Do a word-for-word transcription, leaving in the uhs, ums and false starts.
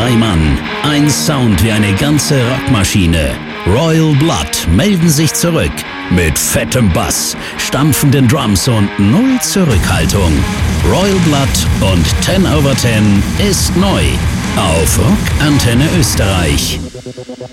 Zwei Mann, ein Sound wie eine ganze Rockmaschine. Royal Blood melden sich zurück. Mit fettem Bass, stampfenden Drums und null Zurückhaltung. Royal Blood und ten over ten ist neu. Auf Rock Antenne Österreich.